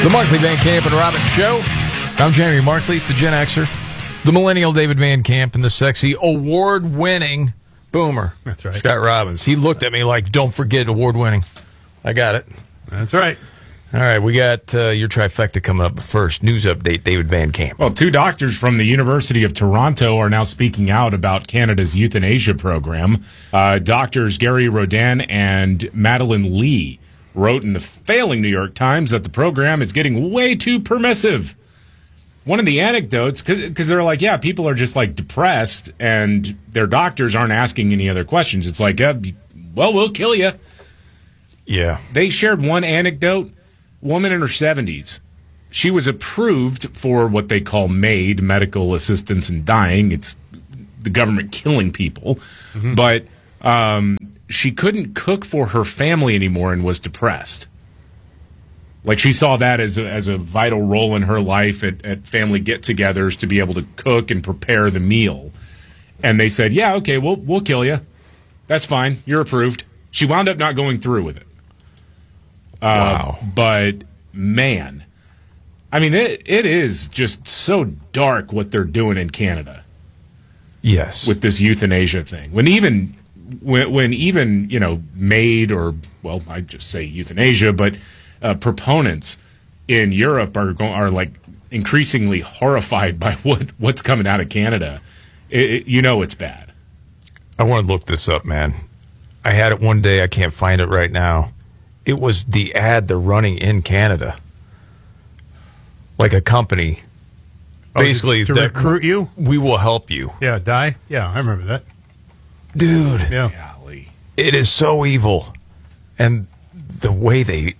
The Markley, Van Camp, and Robbins Show. I'm Jeremy Markley, the Gen Xer, the millennial David Van Camp, and the sexy award-winning boomer. That's right. Scott Robbins. He looked at me like, don't forget award-winning. I got it. That's right. All right, we got your trifecta coming up first. News update, David Van Camp. Well, two doctors from the University of Toronto are now speaking out about Canada's euthanasia program. Doctors Gary Rodin and Madeline Lee wrote in the failing New York Times that the program is getting way too permissive. One of the anecdotes, because they're like, yeah, people are just like depressed and their doctors aren't asking any other questions. It's like, well, we'll kill you. Yeah. They shared one anecdote. Woman in her 70s. She was approved for what they call MAID, medical assistance in dying. It's the government killing people. Mm-hmm. But she couldn't cook for her family anymore and was depressed. Like, she saw that as a vital role in her life at family get-togethers to be able to cook and prepare the meal. And they said, yeah, okay, we'll kill you. That's fine. You're approved. She wound up not going through with it. Wow. But, man, I mean, it is just so dark what they're doing in Canada. Yes. With this euthanasia thing. When even, you know, MAID or, well, I just say euthanasia, but proponents in Europe are like increasingly horrified by what's coming out of Canada. You know it's bad. I want to look this up, man. I had it one day. I can't find it right now. It was the ad they're running in Canada. Like a company. Basically, to recruit you? We will help you. Yeah, die? Yeah, I remember that. Dude. Yeah. Golly. It is so evil. And the way they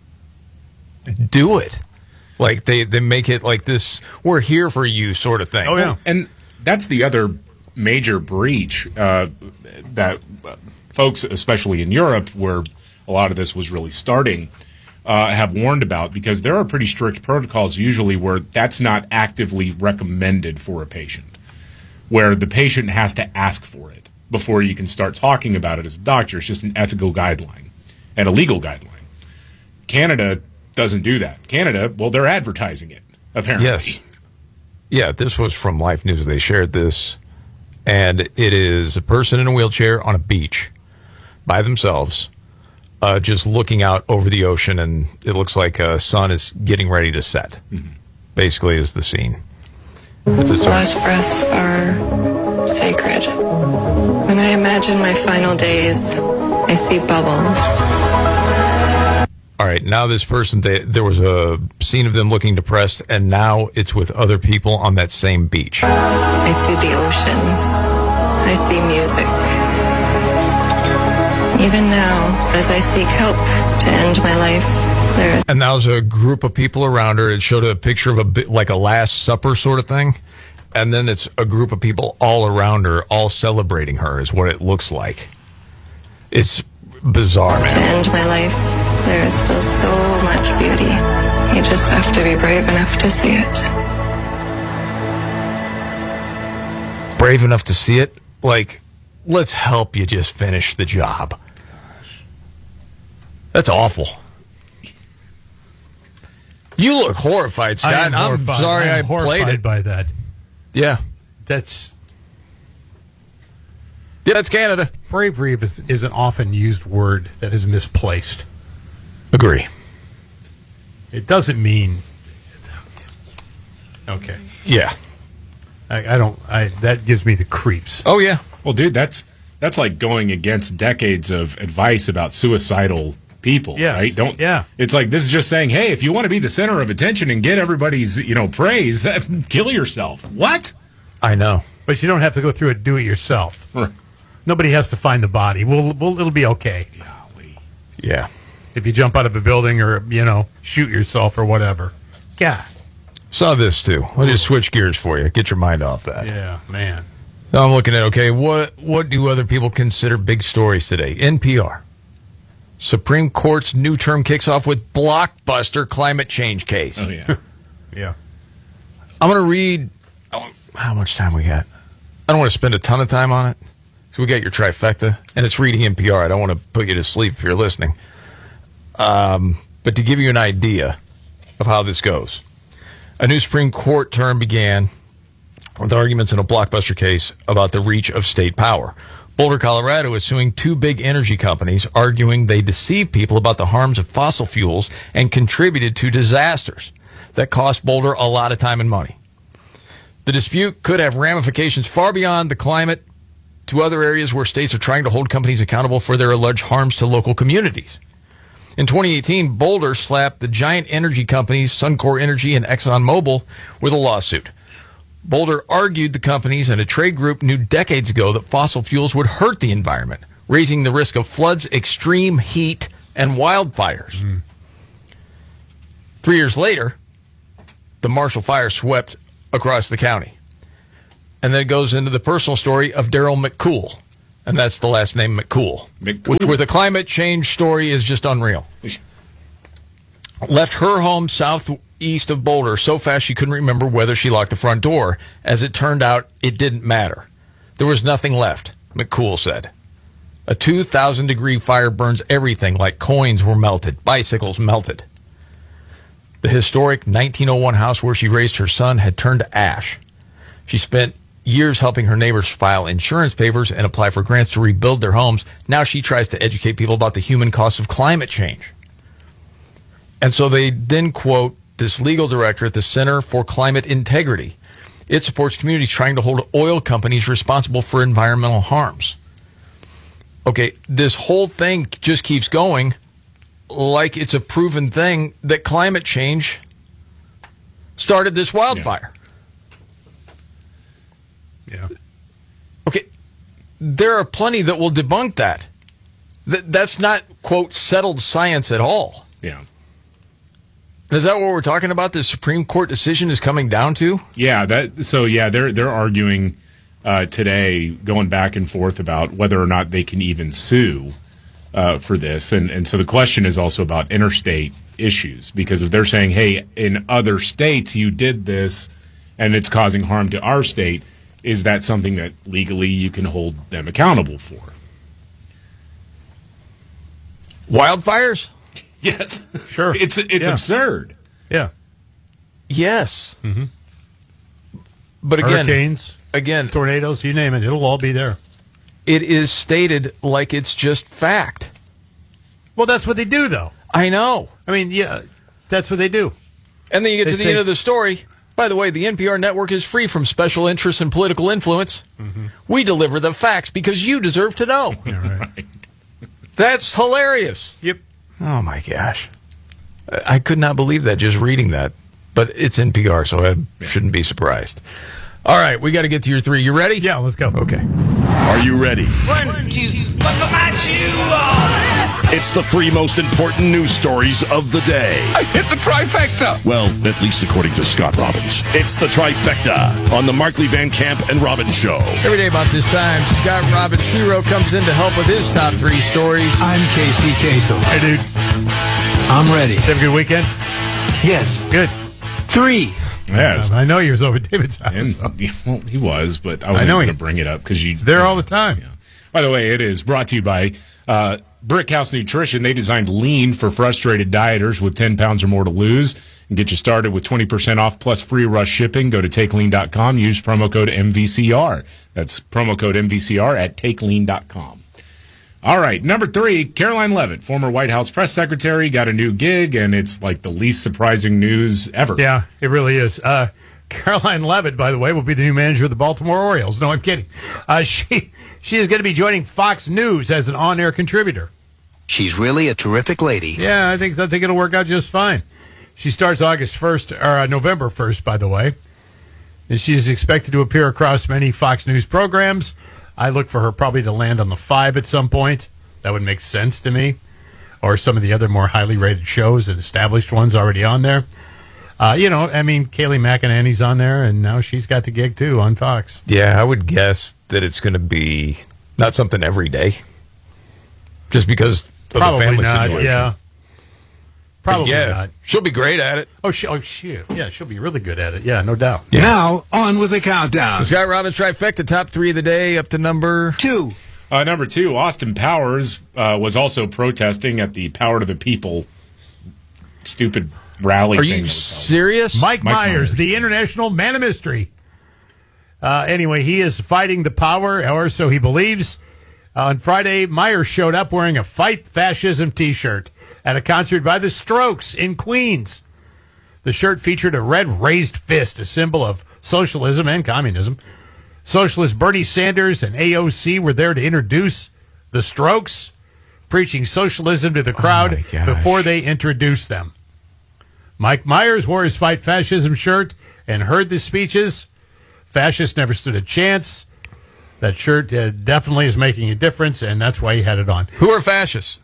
do it. Like, they make it like this, we're here for you sort of thing. Oh, yeah. And that's the other major breach that folks, especially in Europe, where a lot of this was really starting, have warned about, because there are pretty strict protocols usually where that's not actively recommended for a patient, where the patient has to ask for it before you can start talking about it as a doctor. It's just an ethical guideline and a legal guideline. Canada doesn't do that. Canada, well, they're advertising it, apparently. Yes. Yeah, this was from Life News. They shared this, and it is a person in a wheelchair on a beach by themselves, just looking out over the ocean, and it looks like a sun is getting ready to set. Mm-hmm. Basically, is the scene. Last breaths are sacred. When I imagine my final days, I see bubbles. All right, now this person, there was a scene of them looking depressed, and now it's with other people on that same beach. I see the ocean. I see music. Even now, as I seek help to end my life, there is... And now there's a group of people around her. It showed a picture of a bit like a Last Supper sort of thing. And then it's a group of people all around her, all celebrating her, is what it looks like. It's bizarre, man. To end my life, there is still so much beauty. You just have to be brave enough to see it. Brave enough to see it? Like, let's help you just finish the job. That's awful. You look horrified, Scott. I'm sorry I played it. By that. Yeah. That's Canada. Bravery is an often used word that is misplaced. Agree. It doesn't mean... Okay. Yeah. That gives me the creeps. Oh, yeah. Well, dude, that's like going against decades of advice about suicidal people, right? It's like, this is just saying, hey, if you want to be the center of attention and get everybody's, praise, kill yourself. What? I know. But you don't have to go through it, do it yourself. Right. Nobody has to find the body. It'll be okay. Golly. Yeah. If you jump out of a building or, shoot yourself or whatever. God. Saw this, too. I'll just switch gears for you. Get your mind off that. Yeah, man. Now I'm looking at, okay, what do other people consider big stories today? NPR. Supreme Court's new term kicks off with blockbuster climate change case. Oh, yeah. Yeah. I'm going to read... How much time we got? I don't want to spend a ton of time on it. So we got your trifecta, and it's reading NPR. I don't want to put you to sleep if you're listening. But to give you an idea of how this goes. A new Supreme Court term began with arguments in a blockbuster case about the reach of state power. Boulder, Colorado is suing two big energy companies, arguing they deceived people about the harms of fossil fuels and contributed to disasters that cost Boulder a lot of time and money. The dispute could have ramifications far beyond the climate to other areas where states are trying to hold companies accountable for their alleged harms to local communities. In 2018, Boulder slapped the giant energy companies Suncor Energy and ExxonMobil with a lawsuit. Boulder argued the companies and a trade group knew decades ago that fossil fuels would hurt the environment, raising the risk of floods, extreme heat, and wildfires. 3 years later, the Marshall Fire swept across the county. And then it goes into the personal story of Daryl McCool. And that's the last name, McCool. Which, with a climate change story, is just unreal. Left her home southeast of Boulder so fast she couldn't remember whether she locked the front door. As it turned out, it didn't matter. There was nothing left, McCool said. A 2,000-degree fire burns everything, like coins were melted, bicycles melted. The historic 1901 house where she raised her son had turned to ash. She spent years helping her neighbors file insurance papers and apply for grants to rebuild their homes. Now she tries to educate people about the human cost of climate change. And so they then quote this legal director at the Center for Climate Integrity. It supports communities trying to hold oil companies responsible for environmental harms. Okay, this whole thing just keeps going like it's a proven thing that climate change started this wildfire. Yeah. Okay, there are plenty that will debunk that. That's not, quote, settled science at all. Yeah. Is that what we're talking about? The Supreme Court decision is coming down to? Yeah. They're arguing today, going back and forth about whether or not they can even sue for this, and so the question is also about interstate issues, because if they're saying, hey, in other states you did this and it's causing harm to our state, is that something that legally you can hold them accountable for? Wildfires? Yes. Sure. It's absurd. Yeah. Yes. Mm-hmm. But again, hurricanes, tornadoes, you name it, it'll all be there. It is stated like it's just fact. Well, that's what they do, though. I know. I mean, yeah, that's what they do. And then you get to the end of the story. By the way, the NPR network is free from special interests and political influence. Mm-hmm. We deliver the facts because you deserve to know. Right. That's hilarious. Yep. Oh, my gosh. I could not believe that just reading that. But it's NPR, so I shouldn't be surprised. All right, we got to get to your three. You ready? Yeah, let's go. Okay. Are you ready? 1, 2, buckle my shoe on. It's the three most important news stories of the day. I hit the trifecta. Well, at least according to Scott Robbins. It's the trifecta on the Markley Van Camp and Robbins Show. Every day about this time, Scott Robbins' hero comes in to help with his top three stories. I'm Casey Kasem. Hey, dude. I'm ready. Have a good weekend? Yes. Good. 3. Yes. I know you was over at David's house. Well, he was, but I wasn't going to bring it up because It's there all the time. Yeah. By the way, it is brought to you by Brickhouse Nutrition. They designed Lean for frustrated dieters with 10 pounds or more to lose, and get you started with 20% off plus free rush shipping. Go to takelean.com. Use promo code MVCR. That's promo code MVCR at takelean.com. All right, number 3, Caroline Leavitt, former White House press secretary, got a new gig, and it's like the least surprising news ever. Yeah, it really is. Caroline Leavitt, by the way, will be the new manager of the Baltimore Orioles. No, I'm kidding. She is going to be joining Fox News as an on-air contributor. She's really a terrific lady. Yeah, I think it'll work out just fine. She starts August 1st, or November 1st, by the way. And she's expected to appear across many Fox News programs. I look for her probably to land on the 5 at some point. That would make sense to me. Or some of the other more highly rated shows and established ones already on there. Kayleigh McEnany's on there, and now she's got the gig, too, on Fox. Yeah, I would guess that it's going to be not something every day. Just because of Probably the family not, situation. yeah. Probably not. She'll be great at it. She'll be really good at it. Yeah, no doubt. Yeah. Now, on with the countdown. The Scott Robbins trifecta, top 3 of the day, up to number 2. Number 2, Austin Powers was also protesting at the Power to the People stupid rally. Are thing you that was held. serious? Mike Mike Myers, Myers. the international man of mystery. Anyway, he is fighting the power, or so he believes. On Friday, Myers showed up wearing a Fight Fascism t-shirt at a concert by the Strokes in Queens. The shirt featured a red raised fist, a symbol of socialism and communism. Socialist Bernie Sanders and AOC were there to introduce the Strokes, preaching socialism to the crowd my gosh. before they introduced them. Mike Myers wore his Fight Fascism shirt and heard the speeches. Fascists never stood a chance. That shirt definitely is making a difference, and that's why he had it on. Who are fascists?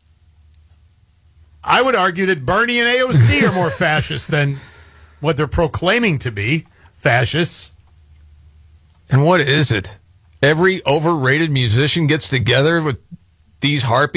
I would argue that Bernie and AOC are more fascist than what they're proclaiming to be fascists. And what is it? Every overrated musician gets together with these harpies